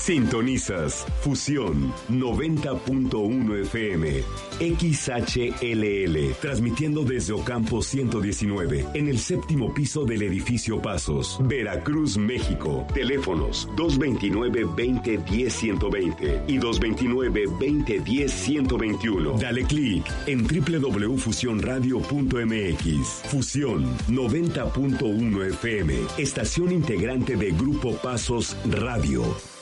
Sintonizas Fusión 90.1 FM, XHLL, transmitiendo desde Ocampo 119, en el séptimo piso del edificio Pasos, Veracruz, México. Teléfonos 229-2010-120 y 229-2010-121. Dale clic en www.fusionradio.mx. Fusión 90.1 FM, estación integrante de Grupo Pasos Radio.